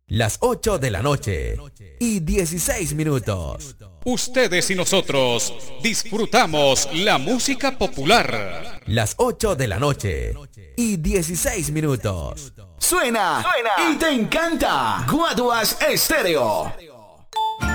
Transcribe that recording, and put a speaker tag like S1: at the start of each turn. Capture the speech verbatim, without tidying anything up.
S1: Las ocho de la noche y dieciséis minutos.
S2: Ustedes y nosotros disfrutamos la música popular.
S1: Las ocho de la noche y dieciséis minutos.
S3: Suena, Suena y te encanta. Guaduas Estéreo.